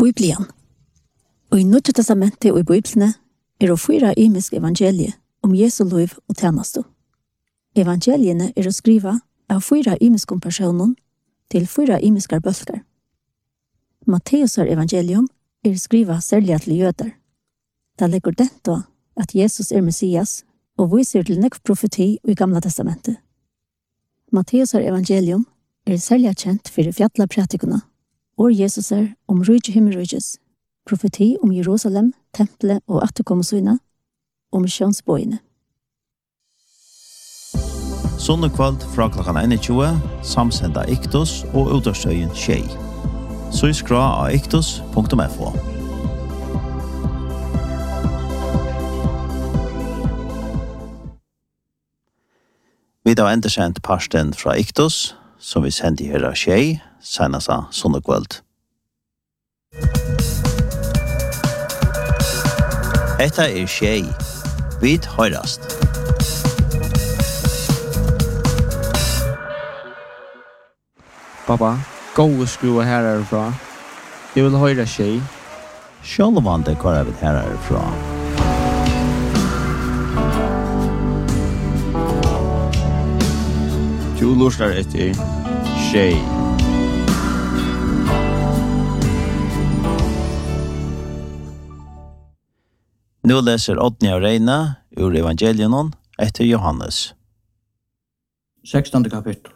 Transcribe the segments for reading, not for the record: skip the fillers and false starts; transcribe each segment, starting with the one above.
Bibelen. Og i Nya testamentet og i Bibelene er det 4 imiske evangelier om Jesu liv og tjeneste. Evangeliene er å skrive av 4 imiske personer til 4 imiske bølger. Matteus evangelium er skrivet særlig til jøder. Det legger dette at Jesus er Messias og viser til nekv profeti i Gamla testamentet. Matteus evangelium er særlig kjent for fjallapratikerne, og Jesus om rydde himmelryddes, profeti om Jerusalem, tempelet og atterkommelsøyene, og misjonsbøyene. Sunnekveld fra klokken 21, samsenda Iktus og Udarstøyen Tjei. Så skra av iktus.fo. Vi har endersendt parsten fra Iktus, som vi sendte her av Tjei, senest av Sunnekveld. Etta er Tjei. Vi høyrast. Pappa, gå og skruva her herfra. Jeg vil høre Tjei. Sjølvande hva jeg vil her herfra. Du lustar etter Tjei. Nå leser Odnia Reina ur evangelien etter Johannes. 16. kapittel.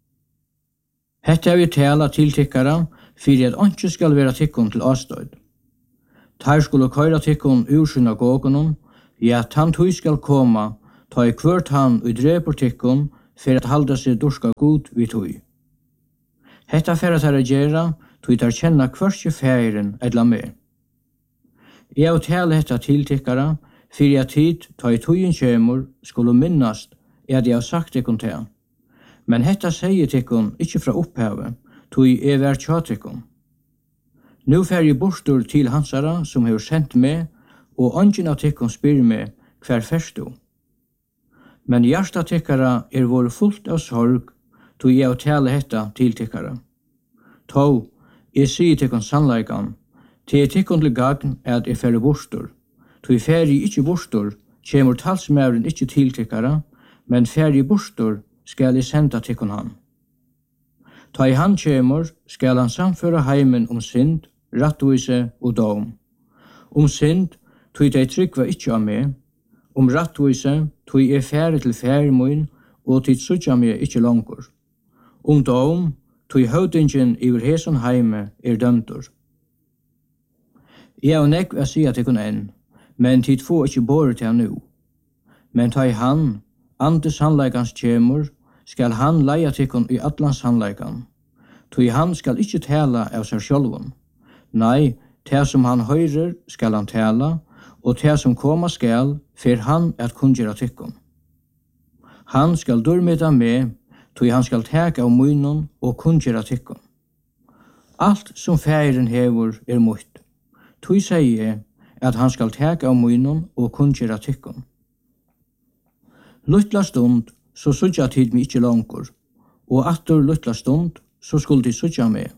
Hette har vi tala til tikkara, fyrir at ikke skal være tikkun til avstøyd. Tar skulle køyra tikkun ur synagogunum, ja, han tog skal koma, ta i kvart han og dreper tikkun, for at halda seg dorska god vid tog. Hetta for at her gjerra, tog tar kjenna kvarskje færen edla med. Jeg har tala hetta til tikkara, fyrir at tid, ta i togin kjemur, skulle minnast, at jeg har sagt tikkun til. Men hetta sier tikkun ikkje fra opphavet, tog jeg vær tjatikun. Nå fer jeg bortur til hansara som har sendt meg, og ongin av tikkun spyr meg hver ferst du. Men hjärsta tikkara vår fullt av sorg, tog jeg å tale hetta til tikkara. Tå, jeg sier tikkun sannleikan, til tikkun til gagn at jeg fer bortur. Tog jeg fer ikkje bortur, kjemur talsmæren ikkje til tikkara, men fer jeg bortur, skal jeg senda tikkun han. Ta i han kjemur, skal han samføra heimen synd, rattvise og dom. Synd, tog de tryggva ikkje av meg, rattvise, tog jeg fære til færmoin, og tid sutja meg ikkje langkur. Dom, tog høvdingen iver heson heime dømtur. Jeg har nekv å si at tikkun enn, men tid få ikkje båret til nu. Men ta i han, ande sannleikans kjemur, skal han leia tikkun i atlans sannleikan. Tog han skal ikkje tala av seg sjálvun. Nei, det som han høyrer skal han tala, og det som koma skal, fer han at kunngjera tikkun. Han skal durmita med, tog han skal teka av munnen og kunngjera tikkun. Alt som færen hevur mutt. Tog sier at han skal teka av munnen og kunngjera tikkun. Luttla stund, så sutja tid mig ikkje langkur, og aftur luttla stund, så skulle de sutja med.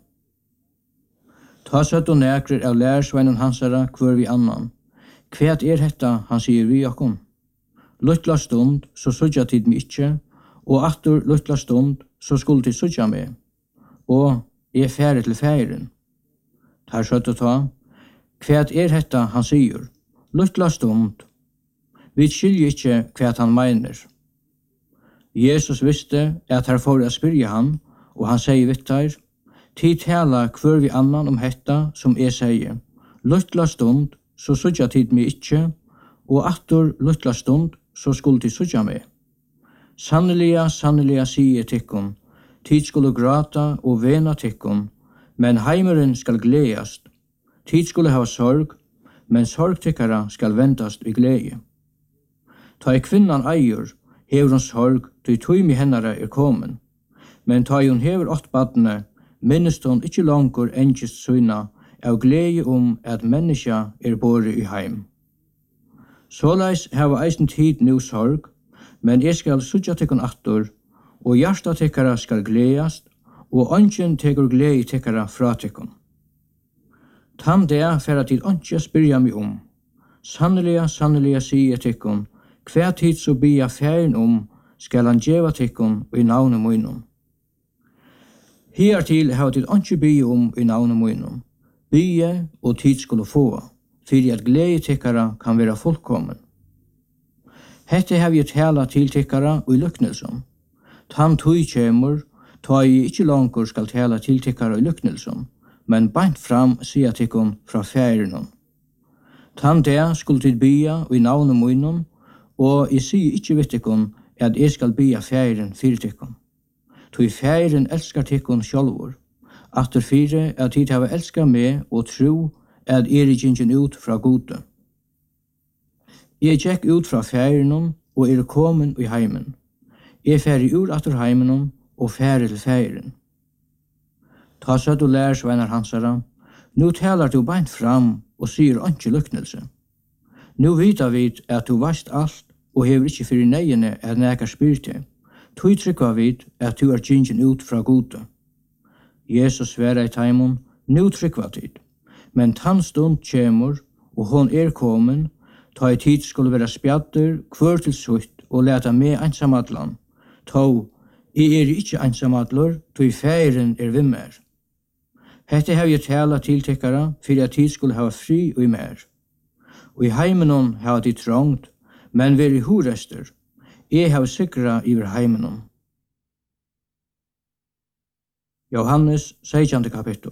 Ta søtt og nekrer av lærsveinen hansara kvør vi annan. Kvæt hetta, han sier vi okkom. Luttla stund, så sutja tid mig ikkje, og aftur luttla stund, så skulle de sutja med. Og jeg fære til færen. Ta søtt og ta. Kvæt hetta, han sier. Luttla stund. Vi skiljer ikkje kvæt han meiner. Jesus visste at her får jeg spyrja han, og han sier vittar, tid tala kvør vi annan hetta som jeg sier. Luttla stund, så sutja tid mig ikkje, og aftur luttla stund, så skulle de sutja meg. Sanneliga, sanneliga sier tikkun, tid skulle grata og vena tikkun, men heimeren skal gledast. Tid skulle ha sorg, men sorgtikkara skal vendast i glede. Ta i kvinnan eier, hever hon sorg, til tøymi hennara komen. Men ta i hon hever 8 badne, minnest hon ikkje langkur engist søyna, av glede at menneska båre i heim. Såleis hava eisen tid nu sorg, men jeg skal sutja tikkun attur, og hjärsta tikkara skal gledast, og ongen tekur glede tikkara fra tikkun. Tann det færa til ikke spyrja meg om. Sanneliga, sanneliga sier tikkun, hver tid så bia færen om, skal han djeva tikkun i navnet munnen. Hertil har tid ikke bia om i navnet munnen. Bia og tid skulle få, fyrir at glede tikkara kan være fullkommen. Hette har vi tala til tikkara og i lyknelsen. Tann tøy kjemur, ta I ikke langer skal tala til tikkara i lyknelsen, men bant fram sier tikkun fra færen. Tann det skulle tid bia og i navnet munnen, og I sier ikke vidt tikkun at jeg skal bia færen fyrir tikkun. Tøy færen elskar tikkun sjálvur. Aftur fire at tid hava elskar meg og tro at gingen ut fra gode. Jeg gikk ut fra færen og kommen i heimen. Jeg færi ur atur heimen og færi til færen. Ta så du lær sveinar hansara, nu talar du beint fram og sier ikke lyknelse. Nu vita vid at du varst alt og hever ikke fyrir neiene at nekar spyrte. Tu trykva vid at du gingen ut fra gode. Jesus sværa I taimon, nu trykva tid. Men tann stund kjemur, og hon kommen, ta I tid skulle vera spjadder, kvør til sutt, og leta med einsamadlan. Tå, I ikkje einsamadlor, tog færen vimmer. Hette hev jeg tala til tikkara, fyrir at tid skulle hava fri og I mer. Og I heimenon hava de trångt, men veri horester. Jeg hava sikra iver heimenon. Johannes 16. kapittel.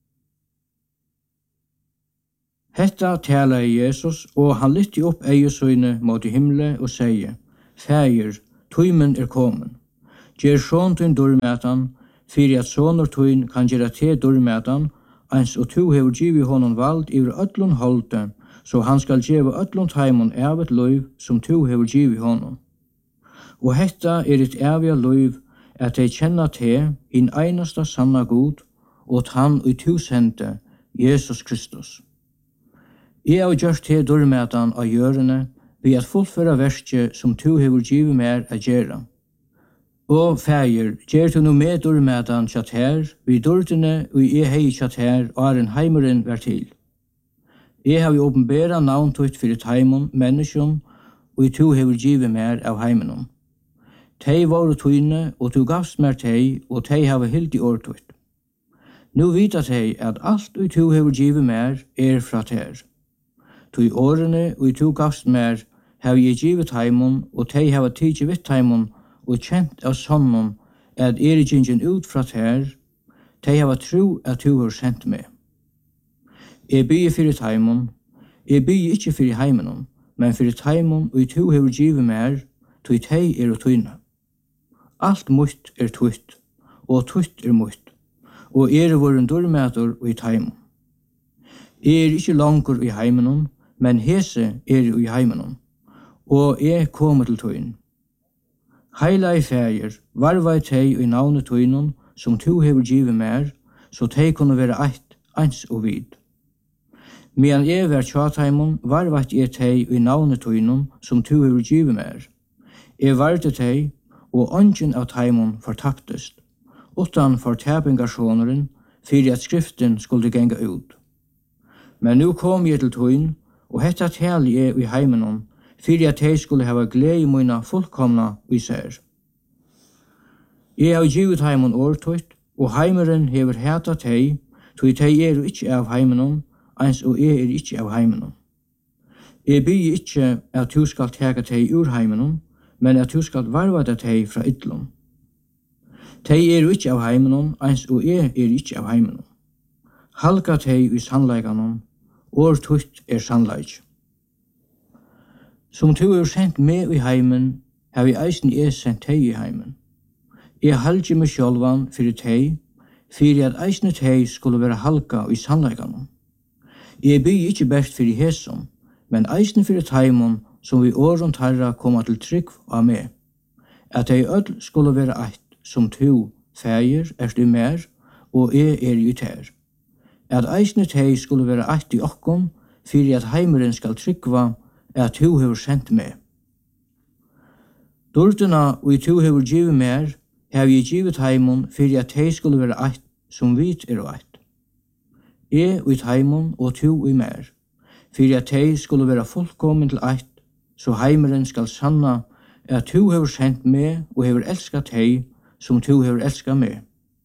Hetta tala Jesus, og han lytti opp eiesøyne mot I himle og sier, Fægir, tøymen kommen. Gjer sjån tøyn dormætan, fyrir at sånor tøyn kan gjera te dormætan, eins og tu hever givi honom vald iver öllun holde, så han skal gjeva öllun taimon evet løyv som tu hever givi honom. Og hetta et evig løyv, at de kjenna te, hin einasta sanna god, og han og tu sendte, Jesus Kristus. Jeg har gjort te dormætan av gjørene, ved at fullføre verskje som tu hever givet mer a gjera. Og fægir, gjer tu no med dormætan kjatt her, vi dordene og jeg hei kjatt her, og en heimeren vær til. Jeg har åpenbæra navn tutt fyrir taimon, menneskjon, og tu hever givet mer av heimenon. Tei var tøyne, og tu gavst mer tei, og tei hava hilt I årtutt. Nu vita tei at alt og tu hever givet mer fra ter. Tu I årene og tu gavst mer, hev jeg givet heimon, og tei hava tidsi vitt heimon, og kjent av sonnon, at gingen ut fra ter, tei hava tro at tu har sendt meg. Jeg bygge fyrir heimon, jeg bygge ikkje fyrir heimenon, men fyrir heimon og tu hever givet mer, tu tei og tøyne. Alt mutt tutt, og tutt mutt, og voren dormætor og I taimon. Jeg ikkje langur I heimenon, men hese I heimenon, og jeg kommer til tøyn. Heila I fægir, varva I tei og I navnet tøynon, som tu hever givet mer, så tei kunne være eitt, eins og vid. Medan jeg var tjataimon, varva jeg tei og I navnet tøynon, som tu hever givet mer. Jeg varte tei, og ongen av taimon fortaptest, utan fortapingasjoneren, fyrir at skriften skulle genga ut. Men nu kom jeg til tøyn, og hetta tal jeg I heimenon, fyrir at jeg skulle hava glede møyna fullkomna I ser. Jeg har givet heimon årtøyt, og heimeren hever heta tei, tøy tei ikkje av heimenon, eins og jeg ikkje av heimenon. Jeg bygger ikkje at du skal teka tei ur heimenon, men at du skal varva det tei fra ytlom. Tei ikkje av heimenon, eins og jeg ikkje av heimenon. Halka tei I sannleikanon, årtutt sannleik. Som tu sendt meg I heimen, har vi eisen sendt tei I heimen. Jeg halgi meg sjálvan fyrir tei, fyrir at eisne tei skulle være halka I sannleikanon. Jeg bygger ikkje best fyrir hesom, men eisne fyrir taimon, som vi åren tarra koma til trygg av meg, at dei öll skulle være eitt, som tu, fægir, du mer, og jeg I ter. At eisne tei skulle være eitt I okkom, fyrir at heimeren skal tryggva, at tu hever sendt meg. Dordena og tu hever givet mer, hev jeg givet heimon, fyrir at tei skulle være eitt, som vit eitt. I taimon og tu I mer, fyrir at tei skulle vera fullkomin til eitt, så heimeren skal sanna at tu hefur sendt meg og hefur elskat tei som tu hefur elskat meg.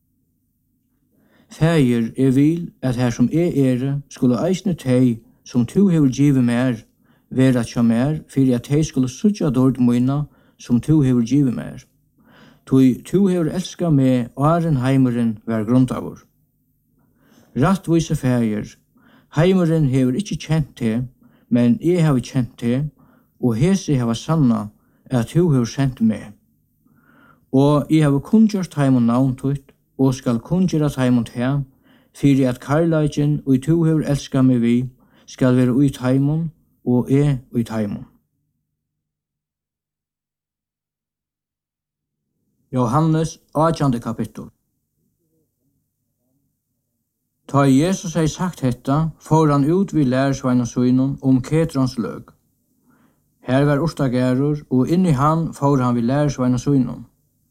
Fægir vil at her som skulle eisne tei som tu hefur givet mer, vera tja mer, fyrir at tei skulle sutja dord moina som tu hefur givet mer. Tu hefur elskat meg åren heimeren var grundavur. Rattvise fægir, heimeren hefur ikkje kjent te, men eg hefur kjent te, og hesi hefur sanna at tu hefur sendt meg. Og eg hefur kunngjørt heimon navntutt, og skal kunngjøra heimon te, fyrir at karlajin og tu hefur elskat meg vi, skal vera ui heimon, og eg ui heimon. Johannes 8. kapittel. Ta Jesus hei sagt hetta, får han ut vid lærersveina søynun Ketrons løg. Her var orstagerur, og inni han får han vid lærersveina søynun.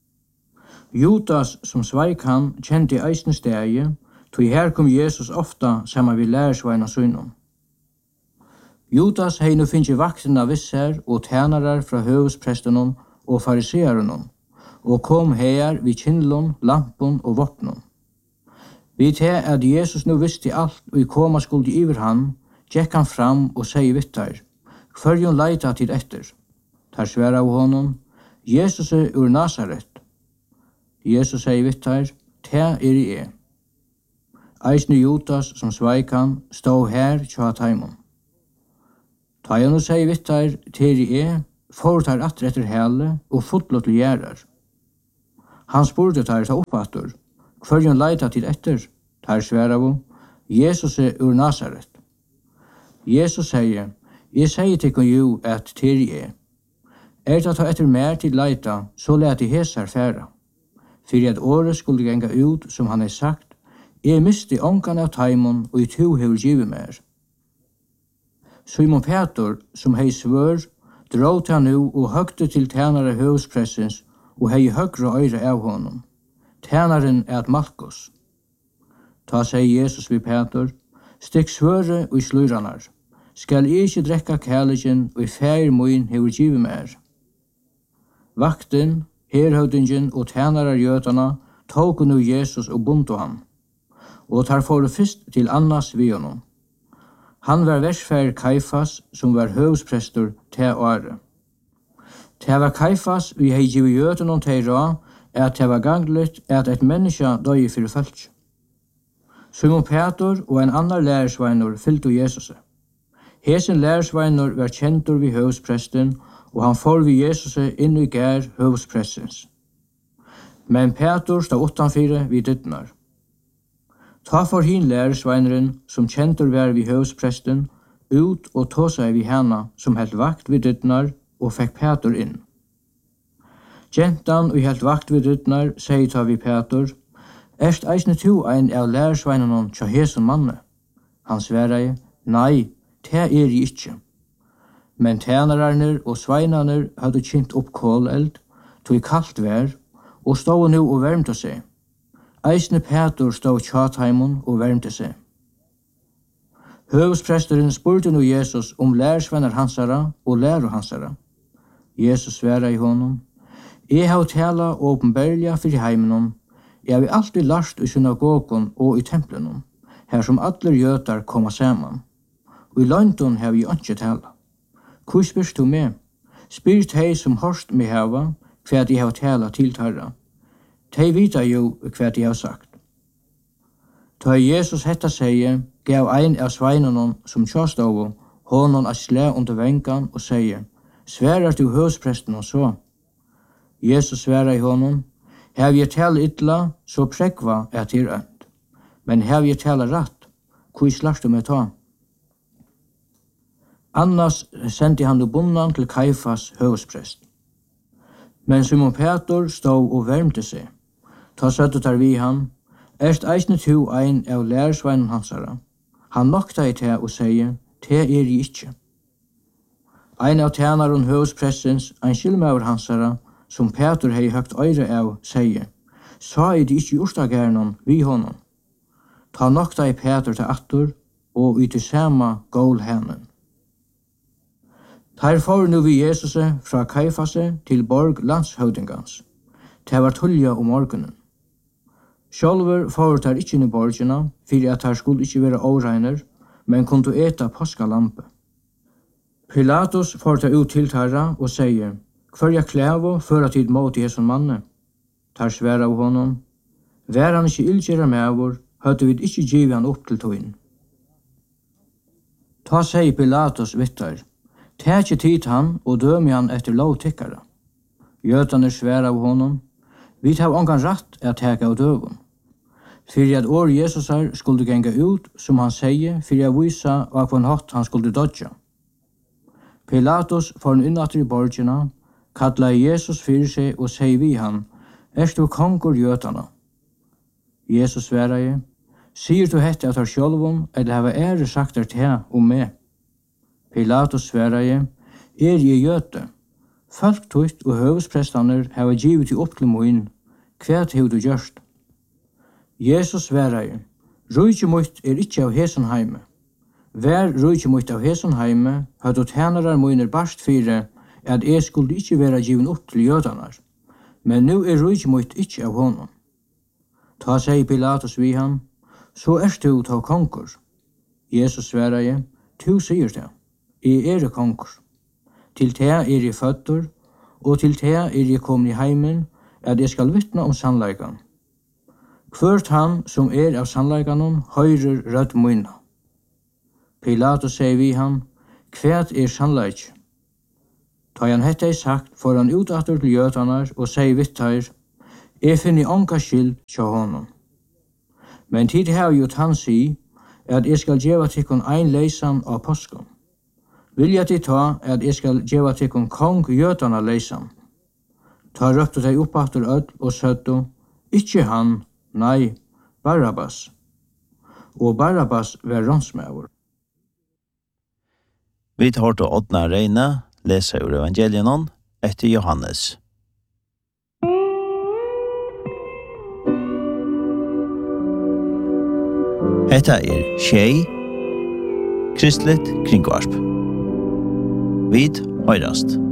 Judas, som sveik han, kjente eisne stegi, tog her kom Jesus ofta saman vid lærersveina søynun. Judas hei nu finnje vaktina visser og tænarar fra høvesprestenon og farisearenon, og kom her vid kindlon, lampon og vopnon. Vi te at Jesus nu visste alt og I koma skuldi iver han, gekk han fram og segi vittar, hverjon leita til etter. Tar sværa av honom, Jesus ur Nazaret. Jesus segi vittar, te I. Eisne Judas som sveik han, stå her tja taimon. Ta han og segi vittar, te I, foretar atter etter hele og fotlo til gjerar. Han spurte tar ta oppattur, hverjon leita til etter, tar sværa av, Jesus ur Nazaret. Jesus sier, jeg sier til jo at til I. Det ta etter mer til leita, så let I hesar færa. Fyrir at året skulle genga ut, som han sagt, jeg misti ongan av taimon, og I tu hefur givet mer. Simon Peter, som hei svør, drog til nu og høgte til tænare høvspressens, og hei høgre øyre av honom. Tænaren at Malkus. Ta seg Jesus vid Peter, stikk svøre og I sluranar. Skal I ikke drekka kærligjen og I fægir moin hefur givet mer. Vakten, herhøvdingen og tænarar jötana tóku nu Jesus og bundu han. Og tar fóru fyrst til Annas vi honom. Han var versfær Kaifas, som var høvsprestur te åre. Te var Kaifas, vi hei givet jötunon teira, at det var gangligt at et menneske døy fyrir fölk. Simon Peter og en annar lærersveinur fylgdu Jesus. Hesen lærersveinur var kjentur vi høvspresten, og han får vi Jesus inn I gær høvsprestens. Men Peter stod utanfyrir vi dytnar. Ta for hin lærersveineren, som kjentur var vi høvspresten, ut og ta seg vi hana, som helt vakt vi dytnar, og fikk Peter inn. Gentan og helt vakt vid rytnar, sier ta vi Peter, Erst eisne tu ein av lærersveinanon tja hesen manne? Han sverrei, nei, te I ikkje. Men tænararnir og sveinarnir hadde kjent opp kåleld, tog kallt vær, og stod nu og vermte seg. Eisne Peter stod tjataimon og vermte seg. Høvespresteren spurte nu Jesus lærersveinar hansara og lærer hansara. Jesus sverrei honom, Jeg har tala åpenbærliga fyrir heimenon, jeg har alltid lært I synagogon og I templenon, her som alle jötar koma saman. Og I London har jeg ikke tala. Hvor spyrst du med? Spyrt hei som horst meg hava, hva jeg har tala til tarra. Tei vita jo hva jeg har sagt. Ta Jesus hetta seie, gav ein av sveinanon som tjastovo, honon a slæ under vengan og seie, sværar du høvspresten og så? Jesus sværa I honom, hev jeg tala ytla, så prekva til ønt. Men hev jeg tala ratt, hvor slars du med ta? Annars sendte han bunnan til Kaifas høvsprest. Men Simon Peter stod og vermte seg. Ta søttet tar vi han, erst eisne tu ein av lærersveinen hansara. Han nokta I te og sier, te I ikkje. Ein av tænaren høvsprestens, ein skilmauer hansara, som Peter hei høgt øyre av, sier, sa I det ikkje urstagærnon vi honom. Ta nokta I Peter til attur, og I til sama gål henen. Tar for nu vi Jesus fra Kaifase til borg landshøvdingans. Det var tullja om morgenen. Sjálfur for tar ikkje inn I borgina, fyrir at tar skulle ikkje være åreiner, men kunne eta påskalampe. Pilatus for tar ut til tarra og sier, «Hver jeg klævo føra tid mot Jesu manne?» Tar sværa av honom, «Vær han ikkje ildgjera mevor, høyde vi ikkje givi han opp til togin.» Ta sier Pilatus vittar, «Ta ikkje tid han og dømi han etter lovtikkara.» Jøtane sværa av honom, «Vi tar ongan ratt at teka av døvun.» Fyrir at år Jesusar skulle genga ut, som han sier, fyrir at visa av hva hatt han skulle dodja. Pilatus får innatter I borgina, kalla Jesus fyrir seg og sier vi han, «Erst du kongur jøtana?» Jesus sværa, «Sier du hette at har sjálvum, eller hava ære sagt er te om meg?» Pilatus sværa, «Jeg jøte. Folk tutt og høvesprestaner hava givet I opp til moin. Hva hev du gjørst?» Jesus sværa, «Rujtje mot ikkje av hesen heime. Vær rujtje mot av hesen heime, høyt og tænarar moiner barst fire, at jeg skulle ikkje være given opp til jødanar. Men nu rujtje mot ikkje av honom.» Ta sier Pilatus vi han, «Så du ta konkur.» Jesus sværa, «Tu sier det, jeg konkur. Til te jeg fødder, og til te jeg kommet I heimen, at jeg skal vittna om sannleikan. Hvert han som av sannleikanon, høyrer rødt munna.» Pilatus sier vi han, «Hva sannleik?» Ta han hette sagt, får han utatter til jøtanar og sier vittar, «Jeg finner onka skyld tja honom. Men tid har jo han si, at jeg skal gjeva tikkun ein leisan av påsken. Vilja til ta at jeg skal gjeva tikkun kong jøtana leisan. Ta røpte deg oppaftur öll og søttu, ikkje han, nei, Barabbas. Og Barabbas var ronsmævur.» Vi tar til Oddna Reine, lesa ur evangelienon etter Johannes. Hetta Tjei, Kristligt kringvarp. Vid høyrast.